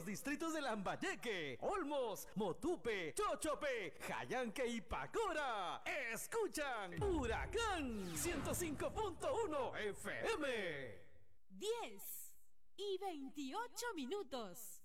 los distritos de Lambayeque, Olmos, Motupe, Chochope, Jayanque y Pacora. Escuchan Huracán 105.1 FM. 10:28.